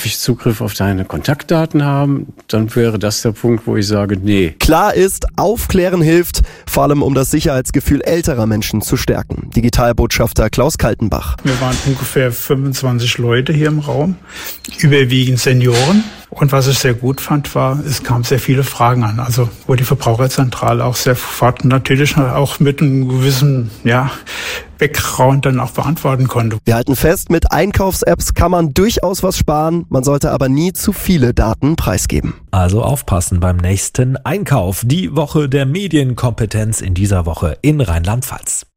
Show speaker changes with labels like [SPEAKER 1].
[SPEAKER 1] darf ich Zugriff auf deine Kontaktdaten haben? Dann wäre das der Punkt, wo ich sage, nee.
[SPEAKER 2] Klar ist, Aufklären hilft, vor allem um das Sicherheitsgefühl älterer Menschen zu stärken. Digitalbotschafter Klaus Kaltenbach.
[SPEAKER 3] Wir waren ungefähr 25 Leute hier im Raum, überwiegend Senioren. Und was ich sehr gut fand, war, es kamen sehr viele Fragen an. Also wo die Verbraucherzentrale auch sehr sofort natürlich auch mit einem gewissen Background dann auch beantworten konnte.
[SPEAKER 2] Wir halten fest, mit Einkaufs-Apps kann man durchaus was sparen. Man sollte aber nie zu viele Daten preisgeben.
[SPEAKER 4] Also aufpassen beim nächsten Einkauf. Die Woche der Medienkompetenz in dieser Woche in Rheinland-Pfalz.